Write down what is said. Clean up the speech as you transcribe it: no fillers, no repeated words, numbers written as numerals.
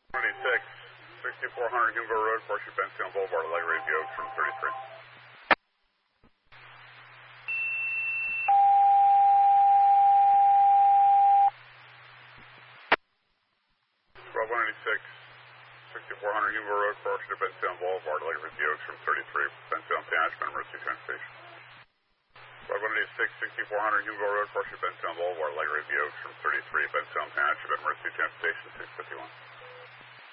26, 6400 Humboldt Road, Horseshoe Bendtown Boulevard, Light Radio Oaks from 33. 1296, 6400 Humboldt Road, Horseshoe Bendtown Boulevard, Light Radio Oaks from 33. Bendtown Management, Emergency Transportation. 586, 6400 Humboldt Road, Horseshoe Bendtown Boulevard, Light Radio Oaks from 33. Bendtown Management, Emergency Transportation 651.